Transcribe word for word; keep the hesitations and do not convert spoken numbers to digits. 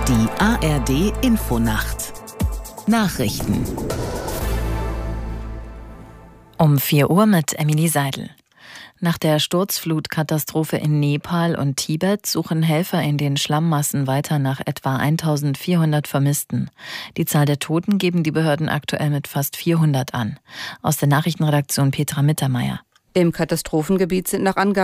Die A R D Infonacht Nachrichten Um vier Uhr mit Emily Seidel. Nach der Sturzflutkatastrophe in Nepal und Tibet suchen Helfer in den Schlammmassen weiter nach etwa eintausendvierhundert Vermissten. Die Zahl der Toten geben die Behörden aktuell mit fast vierhundert an. Aus der Nachrichtenredaktion Petra Mittermeier. Im Katastrophengebiet sind nach Angaben